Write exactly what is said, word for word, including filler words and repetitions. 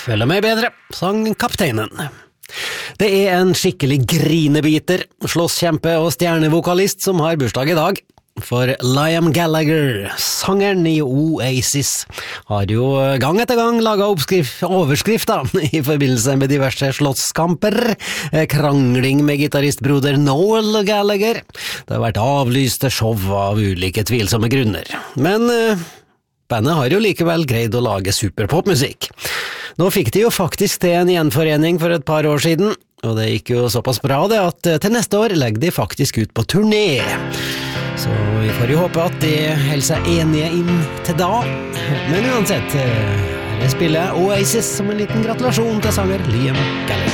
Føler meg bedre, sang kapteinen. Det er en skikkelig grinebiter, slåsskjempe og stjernevokalist som har bursdag i dag. For Liam Gallagher, sangeren i Oasis, har jo gang etter gang laget overskrifter i forbindelse med diverse slåsskamper, krangling med gitaristbroder Noel Gallagher. Det har vært avlyste show av ulike tvilsomme grunner. Men eh, bandet har jo likevel greid å lage superpopmusikk. Nå fikk de jo faktisk til en gjenforening for et par år siden, og det gikk jo såpass bra det at til neste år legger de faktisk ut på turné. Så vi får jo håpe at de holder seg enige inn til da. Men uansett, jeg spiller Oasis som en liten gratulasjon til sanger Liam Gallagher.